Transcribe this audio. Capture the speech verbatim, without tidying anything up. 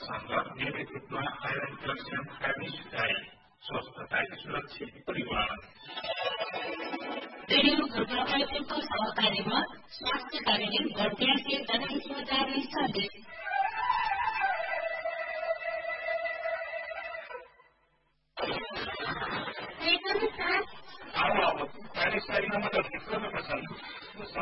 संघ नियमित रूपमा आइरन क्याल्सियम खाने सिकाइ स्वस्थताकी सुरक्षित परिवार रेडियो खर्चको सहकारीमा स्वास्थ्य कार्यक्रम गड्यासे जनसमाचार सन्देश अब अब कार्यशालीमा त भित्र पछन्